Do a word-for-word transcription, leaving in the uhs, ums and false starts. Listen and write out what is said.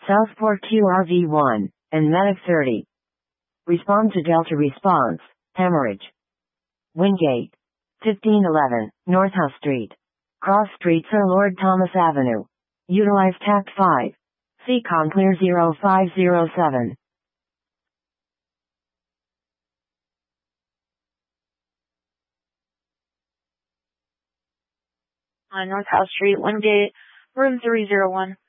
Southport Q R V one, and Medic thirty. Respond to Delta response, hemorrhage. Wingate. fifteen eleven, North House Street. Cross Street Sir Lord Thomas Avenue. Utilize Tact five. C COM clear zero five zero seven. On North House Street, Wingate, room three zero one.